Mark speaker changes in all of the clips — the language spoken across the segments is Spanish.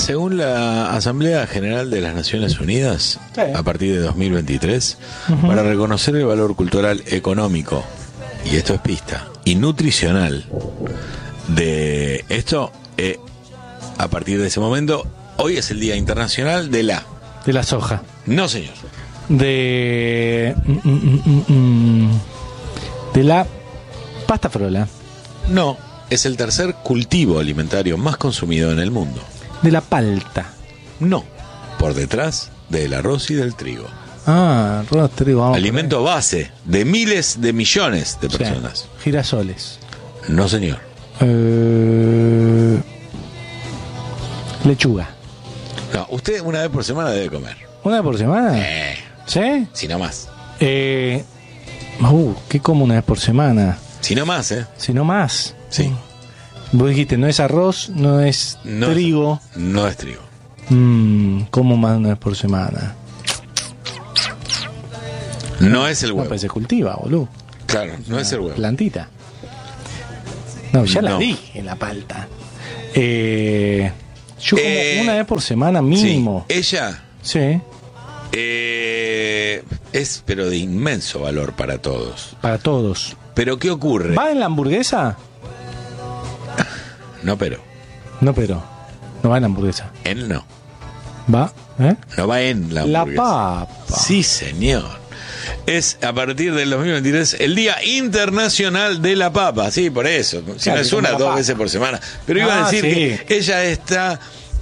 Speaker 1: Según la Asamblea General de las Naciones Unidas,
Speaker 2: Sí.
Speaker 1: a partir de 2023, para reconocer el valor cultural, económico, y esto es pista, y nutricional de esto, a partir de ese momento, hoy es el Día Internacional de la...
Speaker 2: De la soja.
Speaker 1: No, señor.
Speaker 2: De la pasta frola.
Speaker 1: No, es el tercer cultivo alimentario más consumido en el mundo.
Speaker 2: De la palta.
Speaker 1: No, por detrás del arroz y del trigo.
Speaker 2: Ah, arroz, trigo. Vamos
Speaker 1: Alimento base de miles de millones de
Speaker 2: Sí.
Speaker 1: personas.
Speaker 2: Girasoles.
Speaker 1: No, señor.
Speaker 2: Lechuga.
Speaker 1: No, usted una vez por semana debe comer.
Speaker 2: ¿Una vez por semana? ¿Sí?
Speaker 1: Si no más.
Speaker 2: ¿Qué como una vez por semana?
Speaker 1: Si no más,
Speaker 2: Si no más.
Speaker 1: Sí.
Speaker 2: Vos dijiste, no es arroz, no es
Speaker 1: No
Speaker 2: trigo.
Speaker 1: No es trigo.
Speaker 2: Como más de una vez por semana.
Speaker 1: No es el
Speaker 2: No,
Speaker 1: huevo.
Speaker 2: pues se cultiva, boludo.
Speaker 1: Claro, no es el huevo.
Speaker 2: Plantita. No, ya la
Speaker 1: No.
Speaker 2: dije, la palta. Yo como una vez por semana
Speaker 1: Sí.
Speaker 2: mínimo.
Speaker 1: Ella
Speaker 2: Sí,
Speaker 1: es pero de inmenso valor para todos.
Speaker 2: para todos.
Speaker 1: Pero ¿qué ocurre?
Speaker 2: ¿Va en la hamburguesa?
Speaker 1: No, pero
Speaker 2: No, pero. No va en la hamburguesa.
Speaker 1: él no.
Speaker 2: ¿Va? ¿Eh?
Speaker 1: No va en la
Speaker 2: La
Speaker 1: hamburguesa.
Speaker 2: papa.
Speaker 1: Sí, señor. Es a partir del 2023 el Día Internacional de la Papa. Sí, por eso. Si
Speaker 2: Claro,
Speaker 1: no es
Speaker 2: como
Speaker 1: una,
Speaker 2: la
Speaker 1: 2
Speaker 2: papa.
Speaker 1: veces por semana. Pero iba a decir
Speaker 2: sí.
Speaker 1: que ella está...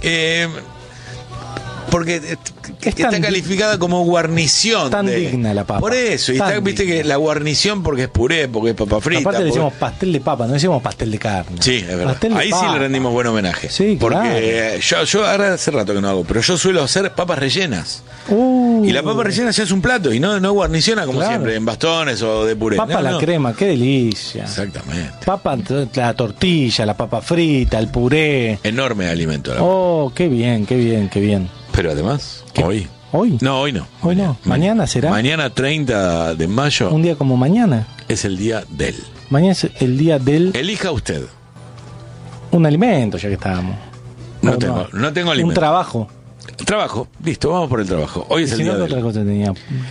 Speaker 1: porque está
Speaker 2: tan
Speaker 1: calificada como guarnición.
Speaker 2: tan digna la papa.
Speaker 1: Por eso. Y
Speaker 2: Tan
Speaker 1: está, viste
Speaker 2: digna.
Speaker 1: que la guarnición porque es puré, porque es papa frita.
Speaker 2: Aparte le
Speaker 1: porque-
Speaker 2: decimos pastel de papa, no decimos pastel de carne.
Speaker 1: Sí, es verdad.
Speaker 2: Pastel de
Speaker 1: Ahí sí
Speaker 2: papa.
Speaker 1: le rendimos buen homenaje.
Speaker 2: Sí,
Speaker 1: porque yo ahora hace rato que no hago, pero yo suelo hacer papas rellenas. Y la papa rellena ya es un plato y no guarniciona como
Speaker 2: Claro.
Speaker 1: siempre, en bastones o de puré.
Speaker 2: Papa
Speaker 1: No,
Speaker 2: a la
Speaker 1: no.
Speaker 2: crema, qué delicia.
Speaker 1: Exactamente.
Speaker 2: Papa, la tortilla, la papa frita, el puré.
Speaker 1: Enorme alimento.
Speaker 2: Oh, qué bien, qué bien, qué bien.
Speaker 1: Pero además, hoy.
Speaker 2: ¿Hoy?
Speaker 1: No, hoy no.
Speaker 2: Hoy no. ¿Mañana será?
Speaker 1: Mañana 30 de mayo
Speaker 2: Un día como mañana.
Speaker 1: es el día del.
Speaker 2: Mañana es el día del...
Speaker 1: Elija usted.
Speaker 2: Un alimento, ya que estábamos.
Speaker 1: No tengo
Speaker 2: Un
Speaker 1: alimento.
Speaker 2: trabajo.
Speaker 1: Trabajo. Listo, vamos por el trabajo. Hoy es el
Speaker 2: Si
Speaker 1: día
Speaker 2: no, ¿qué otra
Speaker 1: del.
Speaker 2: cosa tenía?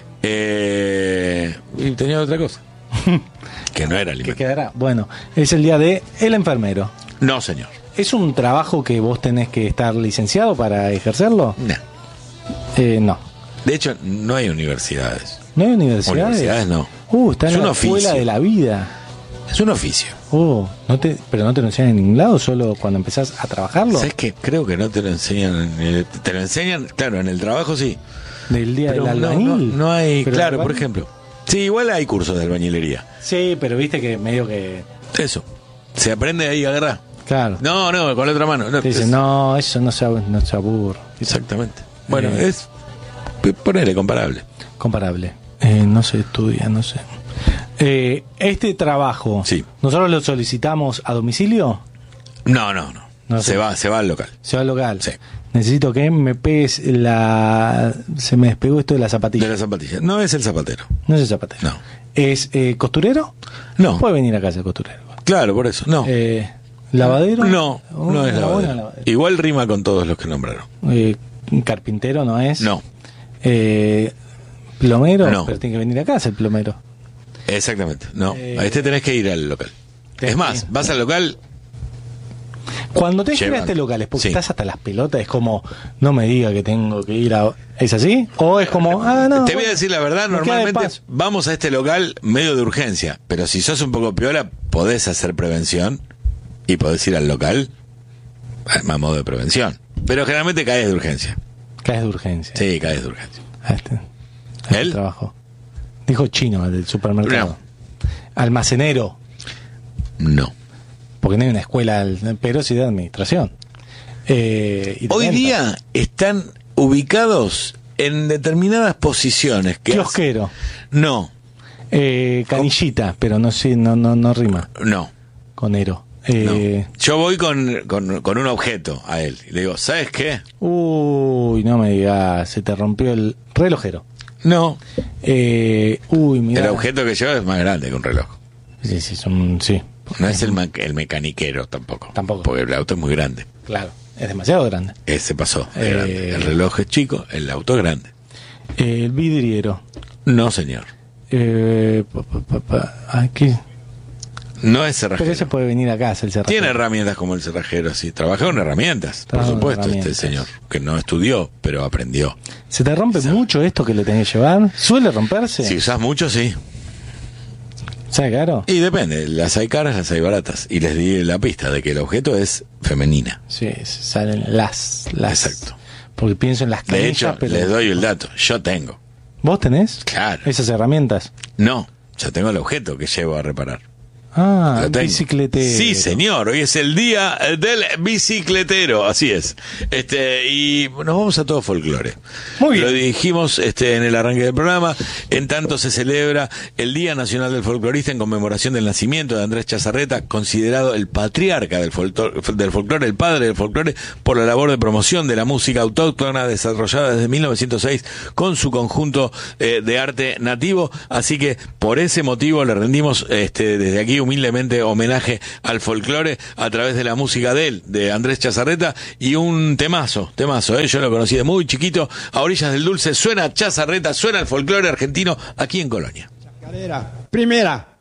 Speaker 1: Y tenía otra cosa. Que no era
Speaker 2: ¿Qué
Speaker 1: alimento.
Speaker 2: quedará? Bueno, es el día de el enfermero.
Speaker 1: No, señor.
Speaker 2: ¿Es un trabajo que vos tenés que estar licenciado para ejercerlo?
Speaker 1: No.
Speaker 2: No.
Speaker 1: De hecho, no hay universidades.
Speaker 2: ¿No hay universidades?
Speaker 1: Universidades no.
Speaker 2: Está
Speaker 1: Es
Speaker 2: en
Speaker 1: un
Speaker 2: la
Speaker 1: oficio.
Speaker 2: escuela de la vida.
Speaker 1: Es un oficio.
Speaker 2: Pero no te lo enseñan en ningún lado, solo cuando empezás a trabajarlo.
Speaker 1: ¿Sabes qué? Creo que no te lo enseñan. Te lo enseñan, claro, en el trabajo sí.
Speaker 2: Del día
Speaker 1: Pero
Speaker 2: del
Speaker 1: no,
Speaker 2: albañil.
Speaker 1: no hay,
Speaker 2: Pero
Speaker 1: claro,
Speaker 2: el
Speaker 1: por
Speaker 2: albañil-
Speaker 1: ejemplo. Sí, igual hay cursos de albañilería.
Speaker 2: Sí, pero viste que medio que...
Speaker 1: Eso. Se aprende ahí, agarrá.
Speaker 2: Claro.
Speaker 1: No, con la otra mano. No,
Speaker 2: Te dicen,
Speaker 1: es-
Speaker 2: no, eso no se aburre.
Speaker 1: Exactamente. Bueno,
Speaker 2: Eh.
Speaker 1: es. Ponele comparable.
Speaker 2: Comparable. No se estudia, no sé. Este trabajo,
Speaker 1: Sí.
Speaker 2: ¿nosotros lo solicitamos a domicilio?
Speaker 1: No.
Speaker 2: No
Speaker 1: se
Speaker 2: sé.
Speaker 1: va al local.
Speaker 2: Se va al local.
Speaker 1: Sí.
Speaker 2: Necesito que me pegues la... Se me despegó esto de la zapatilla.
Speaker 1: De las zapatillas. No es el zapatero.
Speaker 2: No es el zapatero.
Speaker 1: No.
Speaker 2: ¿Es costurero?
Speaker 1: No.
Speaker 2: Puede venir a casa el costurero.
Speaker 1: Claro, por eso. No.
Speaker 2: ¿Lavadero?
Speaker 1: No es
Speaker 2: Una buena
Speaker 1: lavadero.
Speaker 2: lavadero.
Speaker 1: Igual rima con todos los que nombraron.
Speaker 2: ¿Carpintero no es?
Speaker 1: No.
Speaker 2: ¿Plomero?
Speaker 1: No.
Speaker 2: Pero tiene que venir a casa el plomero.
Speaker 1: Exactamente. No. A este tenés que ir al local.
Speaker 2: Tenés
Speaker 1: Es más,
Speaker 2: que ir.
Speaker 1: vas al local.
Speaker 2: Cuando te llegas a
Speaker 1: Llevan.
Speaker 2: este local es porque
Speaker 1: Sí.
Speaker 2: estás hasta las pelotas, es como, no me diga que tengo que ir a... ¿Es así? ¿O es como, no?
Speaker 1: Te voy a decir la verdad,
Speaker 2: me queda de
Speaker 1: normalmente
Speaker 2: paso.
Speaker 1: vamos a este local medio de urgencia, pero si sos un poco piola, podés hacer prevención y podés ir al local a modo de prevención. Pero generalmente caes de urgencia.
Speaker 2: Caes de urgencia.
Speaker 1: Sí, caes de urgencia.
Speaker 2: A este
Speaker 1: ¿Él?
Speaker 2: trabajo. Dijo chino, el del supermercado.
Speaker 1: No.
Speaker 2: Almacenero,
Speaker 1: No.
Speaker 2: porque no hay una escuela, pero sí de administración. Y de
Speaker 1: Hoy
Speaker 2: ventas.
Speaker 1: día están ubicados en determinadas posiciones. Que
Speaker 2: Kiosquero.
Speaker 1: No,
Speaker 2: Canillita, pero no sé, no rima
Speaker 1: no.
Speaker 2: con ero.
Speaker 1: No. Yo voy con un objeto a él y le digo, ¿sabes qué?
Speaker 2: Uy, no me digas, se te rompió el relojero.
Speaker 1: No.
Speaker 2: Mirá.
Speaker 1: El objeto que llevo es más grande que un reloj.
Speaker 2: Sí.
Speaker 1: No es el mecaniquero tampoco.
Speaker 2: Tampoco.
Speaker 1: Porque el auto es muy grande.
Speaker 2: Claro. Es demasiado grande.
Speaker 1: Ese pasó, es grande. El reloj es chico, el auto es grande.
Speaker 2: El vidriero.
Speaker 1: No, señor.
Speaker 2: Aquí.
Speaker 1: No es cerrajero.
Speaker 2: Pero ese puede venir a casa, el cerrajero.
Speaker 1: Tiene herramientas como el cerrajero, sí. Trabaja con herramientas, por supuesto, este señor. Que no estudió, pero aprendió.
Speaker 2: ¿Se te rompe mucho esto que le tenés que llevar? ¿Suele romperse?
Speaker 1: Si usás mucho, sí.
Speaker 2: ¿Sabe caro?
Speaker 1: Y depende, las hay caras, las hay baratas. Y les di la pista de que el objeto es femenina.
Speaker 2: Sí, salen las.
Speaker 1: Exacto.
Speaker 2: Porque pienso en las canillas,
Speaker 1: de hecho,
Speaker 2: pero...
Speaker 1: les doy el dato. Yo tengo.
Speaker 2: ¿Vos tenés?
Speaker 1: Claro.
Speaker 2: ¿Esas herramientas?
Speaker 1: No, yo tengo el objeto que llevo a reparar.
Speaker 2: Ah, bicicletero.
Speaker 1: Sí, señor, hoy es el día del bicicletero, así es. Y nos vamos a todo folclore.
Speaker 2: Muy bien.
Speaker 1: Lo dijimos en el arranque del programa, en tanto se celebra el Día Nacional del Folclorista en conmemoración del nacimiento de Andrés Chazarreta, considerado el patriarca del folclore, el padre del folclore, por la labor de promoción de la música autóctona desarrollada desde 1906 con su conjunto de arte nativo. Así que por ese motivo le rendimos desde aquí humildemente homenaje al folclore a través de la música de él, de Andrés Chazarreta, y un temazo, yo lo conocí de muy chiquito, a orillas del Dulce, suena Chazarreta, suena el folclore argentino aquí en Colonia.
Speaker 3: Chacarera, primera.